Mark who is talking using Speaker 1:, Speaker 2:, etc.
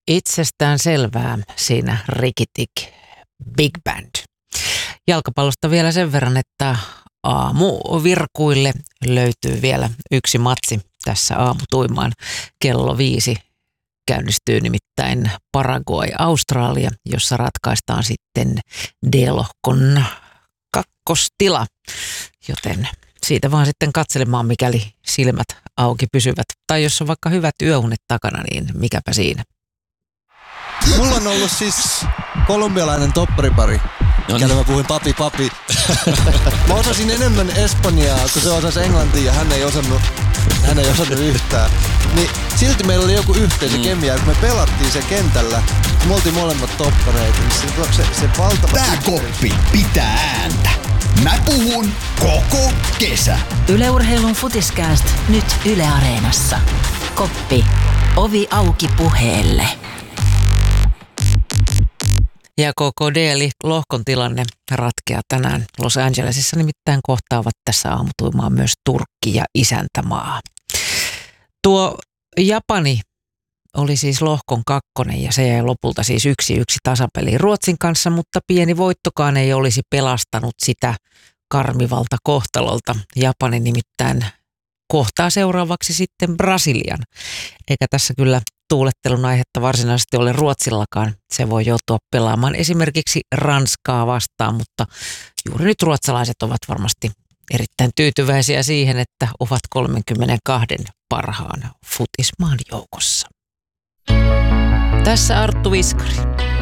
Speaker 1: itsestään selvää siinä Rikitik Big Band. Jalkapallosta vielä sen verran, että aamuvirkuille löytyy vielä yksi matsi tässä aamutuimaan. Kello 5 käynnistyy nimittäin Paraguay-Australia, jossa ratkaistaan sitten D-lohkon kakkostila, joten siitä vaan sitten katselemaan, mikäli silmät auki pysyvät. Tai jos on vaikka hyvät yöunet takana, niin mikäpä siinä.
Speaker 2: Mulla on ollut siis kolumbialainen topparipari. Käydä mä puhuin papi. Mä osasin enemmän espanjaa, kun se osasi englantia ja hän ei osannut yhtään. Niin silti meillä oli joku yhteisö kemia, kun me pelattiin se kentällä. Me oltiin molemmat toppareita, niin se valtava...
Speaker 3: Tää koppi pitää ääntä. Mä puhun koko kesä.
Speaker 4: Yle Urheilun Futiskääst nyt Yle Areenassa. Koppi. Ovi auki puheelle.
Speaker 1: Ja KKD eli lohkon tilanne ratkeaa tänään Los Angelesissa, nimittäin kohtaavat tässä aamutuimaan myös Turkki ja isäntämaa. Tuo Japani oli siis lohkon kakkonen ja se jäi lopulta siis 1-1 tasapeliin Ruotsin kanssa, mutta pieni voittokaan ei olisi pelastanut sitä karmivalta kohtalolta. Japani nimittäin kohtaa seuraavaksi sitten Brasilian, eikä tässä kyllä tuulettelun aihetta varsinaisesti ole Ruotsillakaan. Se voi joutua pelaamaan esimerkiksi Ranskaa vastaan, mutta juuri nyt ruotsalaiset ovat varmasti erittäin tyytyväisiä siihen, että ovat 32 parhaan futismaan joukossa. Tässä Arttu Viskari.